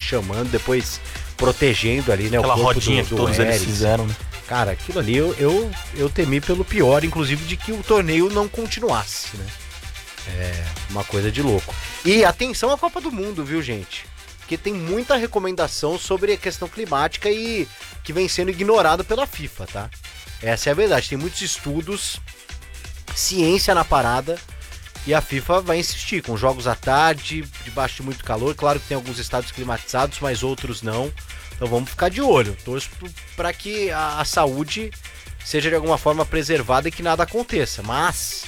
chamando, depois protegendo ali, né? Aquela o corpo rodinha que todos eles fizeram, né? Cara, aquilo ali eu temi pelo pior, inclusive de que o torneio não continuasse, né? É uma coisa de louco. E atenção à Copa do Mundo, viu, gente? Porque tem muita recomendação sobre a questão climática e que vem sendo ignorado pela FIFA, tá? Essa é a verdade. Tem muitos estudos, ciência na parada, e a FIFA vai insistir com jogos à tarde, debaixo de muito calor. Claro que tem alguns estados climatizados, mas outros não. Então vamos ficar de olho. Torço para que a saúde seja de alguma forma preservada e que nada aconteça. Mas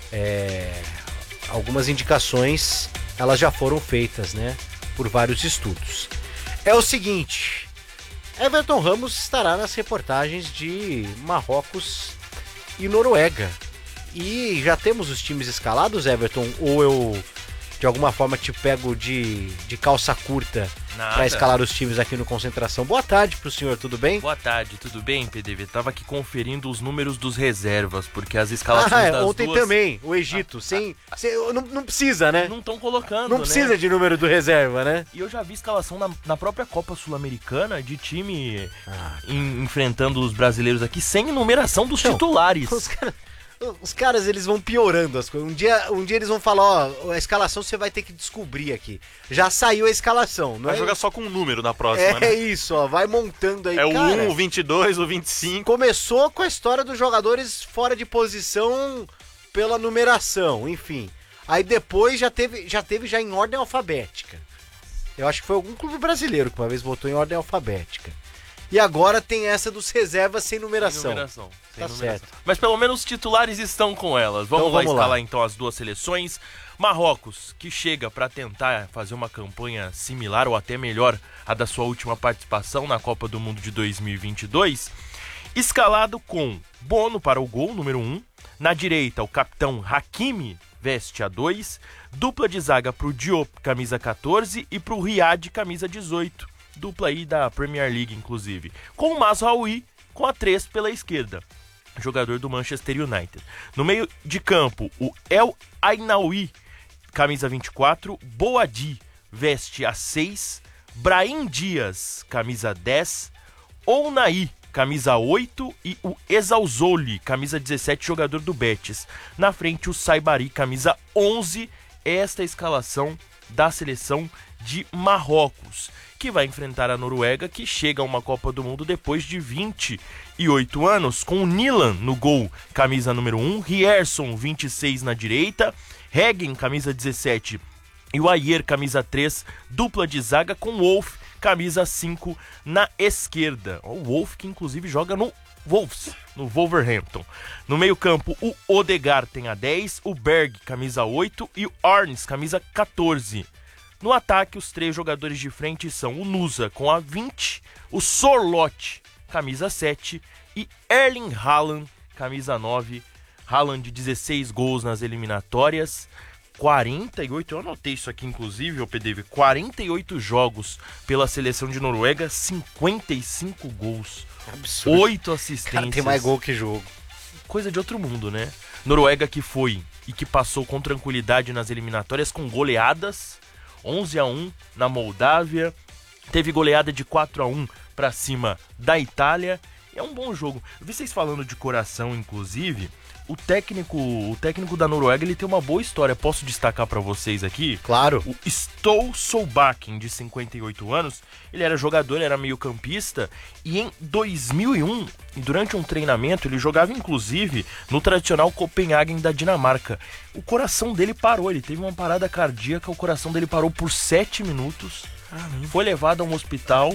algumas indicações elas já foram feitas, né? Por vários estudos. É o seguinte, Everton Ramos estará nas reportagens de Marrocos e Noruega. E já temos os times escalados, Everton? Ou eu de alguma forma te pego de calça curta para escalar os times aqui no Concentração? Boa tarde pro senhor, tudo bem? Boa tarde, tudo bem, PDV? Tava aqui conferindo os números dos reservas, porque as escalações das ontem duas... também, o Egito, não precisa, né? Não estão colocando, Não precisa de número do reserva, né? E eu já vi escalação na própria Copa Sul-Americana de time enfrentando os brasileiros aqui sem numeração dos titulares. Os caras, eles vão piorando as coisas. Um dia eles vão falar, a escalação você vai ter que descobrir aqui. Já saiu a escalação, não vai jogar só com um número na próxima, né? É isso, vai montando aí, cara. O 1, o 22, o 25. Começou com a história dos jogadores fora de posição pela numeração, enfim. Aí depois já teve em ordem alfabética. Eu acho que foi algum clube brasileiro que uma vez botou em ordem alfabética. E agora tem essa dos reservas sem numeração. Tá certo. Mas pelo menos os titulares estão com elas. Vamos lá escalar então as duas seleções. Marrocos, que chega para tentar fazer uma campanha similar ou até melhor à da sua última participação na Copa do Mundo de 2022. Escalado com Bono para o gol, número 1. Na direita, o capitão Hakimi, veste a 2. Dupla de zaga pro Diop, camisa 14. E pro Riyad, camisa 18. Dupla aí da Premier League, inclusive. Com o Mazraoui, com a 3 pela esquerda. Jogador do Manchester United. No meio de campo, o El Ainaoui, camisa 24. Boadi, veste a 6. Brahim Dias, camisa 10. Ounahi, camisa 8. E o Exauzoli, camisa 17, jogador do Betis. Na frente, o Saibari, camisa 11. Esta é a escalação da seleção de Marrocos, que vai enfrentar a Noruega, que chega a uma Copa do Mundo depois de 28 anos, com o Nilan no gol, camisa número 1, Rierson, 26 na direita, Heggen, camisa 17, e o Ayer, camisa 3, dupla de zaga com Wolf, camisa 5 na esquerda. O Wolf que inclusive joga no Wolves, no Wolverhampton. No meio campo, o Odegaard tem a 10, o Berg, camisa 8, e o Arnes, camisa 14. No ataque, os 3 jogadores de frente são o Nusa, com a 20, o Sorloth, camisa 7, e Erling Haaland, camisa 9. Haaland de 16 gols nas eliminatórias, 48, eu anotei isso aqui inclusive, o PDV, 48 jogos pela seleção de Noruega, 55 gols, absurdo. 8 assistências. Cara, tem mais gol que jogo. Coisa de outro mundo, né? Noruega que foi e que passou com tranquilidade nas eliminatórias com goleadas, 11-1 na Moldávia, teve goleada de 4-1 para cima da Itália. É um bom jogo. Eu vi vocês falando de coração, inclusive. O técnico da Noruega, ele tem uma boa história. Posso destacar para vocês aqui? Claro. O Ståle Solbakken, de 58 anos, ele era jogador, era meio-campista, e em 2001, durante um treinamento, ele jogava inclusive no tradicional Copenhagen da Dinamarca. O coração dele parou, ele teve uma parada cardíaca, o coração dele parou por 7 minutos, foi levado a um hospital,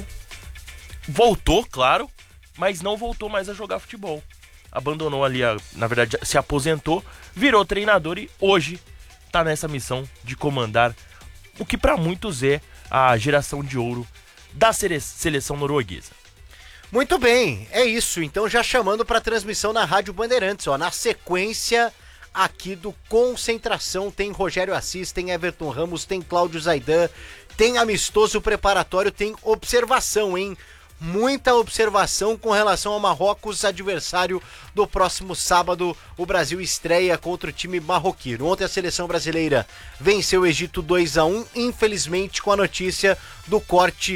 voltou, claro, mas não voltou mais a jogar futebol. Abandonou ali, na verdade, se aposentou, virou treinador e hoje está nessa missão de comandar o que para muitos é a geração de ouro da seleção norueguesa. Muito bem, é isso. Então já chamando para transmissão na Rádio Bandeirantes, na sequência aqui do Concentração, tem Rogério Assis, tem Everton Ramos, tem Cláudio Zaidan, tem amistoso preparatório, tem observação, hein? Muita observação com relação ao Marrocos, adversário do próximo sábado. O Brasil estreia contra o time marroquino. Ontem a seleção brasileira venceu o Egito 2-1, infelizmente com a notícia do corte